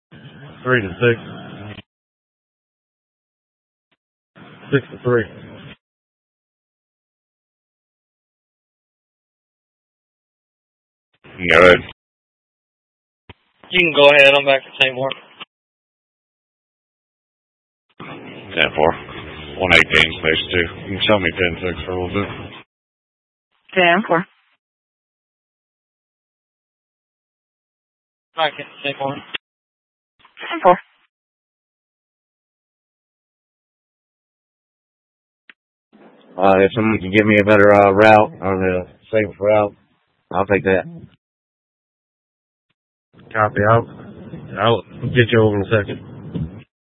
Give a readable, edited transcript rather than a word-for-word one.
3 to 6. 6 to 3. Go ahead. You can go ahead. I'm back to 10-4. 10-4. 118 space 2. You can show me 10-6 for a little bit. 10-4. Back at 10-4. 10-4. If someone can give me a better route, or the safe route, I'll take that. Copy. I'll get you over in a second.